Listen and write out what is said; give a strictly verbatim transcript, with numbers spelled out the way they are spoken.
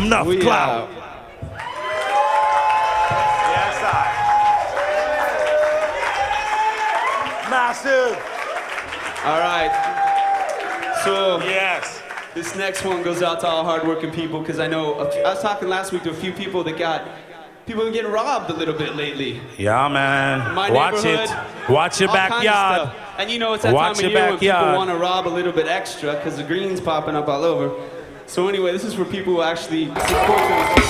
enough We clout. out. Yes, I. Massive. All right. So Yes. this next one goes out to all hardworking people because I know a few, I was talking last week to a few people that got people been getting robbed a little bit lately. Yeah, man. My Watch it. neighborhood, Watch your all kinds of backyard. stuff. And you know it's that Watch time of your year when people backyard. want to rob a little bit extra because the green's popping up all over. So anyway, this is for people who actually support them.